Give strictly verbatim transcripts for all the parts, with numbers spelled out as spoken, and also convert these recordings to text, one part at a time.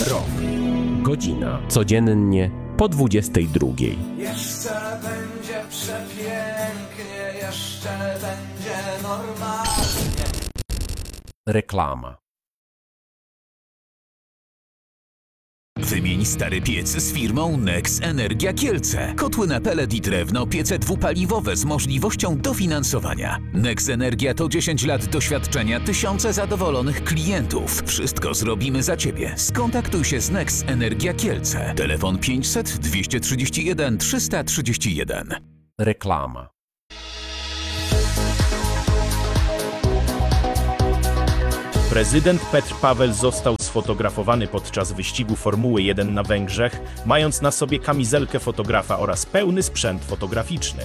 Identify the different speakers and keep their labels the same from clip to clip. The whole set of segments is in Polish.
Speaker 1: Rok. Godzina. Codziennie po dwudziestej drugiej.
Speaker 2: Jeszcze będzie przepięknie, jeszcze będzie normalnie.
Speaker 1: Reklama.
Speaker 3: Wymień stary piec z firmą Nex Energia Kielce. Kotły na pelet i drewno, piece dwupaliwowe z możliwością dofinansowania. Nex Energia to dziesięć lat doświadczenia, tysiące zadowolonych klientów. Wszystko zrobimy za Ciebie. Skontaktuj się z Nex Energia Kielce. Telefon pięćset dwieście trzydzieści jeden trzysta trzydzieści jeden.
Speaker 1: Reklama.
Speaker 4: Prezydent Petr Paweł został sfotografowany podczas wyścigu Formuły jeden na Węgrzech, mając na sobie kamizelkę fotografa oraz pełny sprzęt fotograficzny.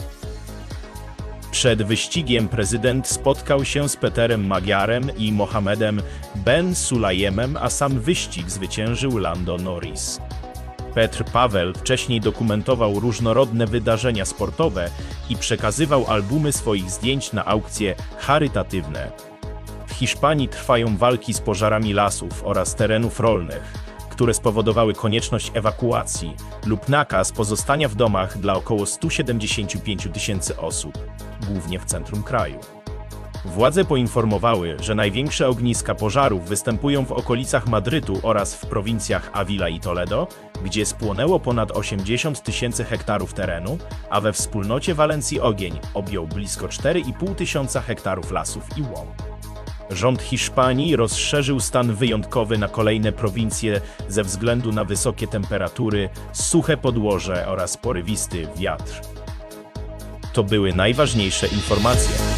Speaker 4: Przed wyścigiem prezydent spotkał się z Peterem Magyarem i Mohamedem Ben Sulayemem, a sam wyścig zwyciężył Lando Norris. Petr Paweł wcześniej dokumentował różnorodne wydarzenia sportowe i przekazywał albumy swoich zdjęć na aukcje charytatywne. W Hiszpanii trwają walki z pożarami lasów oraz terenów rolnych, które spowodowały konieczność ewakuacji lub nakaz pozostania w domach dla około stu siedemdziesięciu pięciu tysięcy osób, głównie w centrum kraju. Władze poinformowały, że największe ogniska pożarów występują w okolicach Madrytu oraz w prowincjach Avila i Toledo, gdzie spłonęło ponad osiemdziesiąt tysięcy hektarów terenu, a we wspólnocie Walencji ogień objął blisko cztery i pół tysiąca hektarów lasów i łąk. Rząd Hiszpanii rozszerzył stan wyjątkowy na kolejne prowincje ze względu na wysokie temperatury, suche podłoże oraz porywisty wiatr. To były najważniejsze informacje.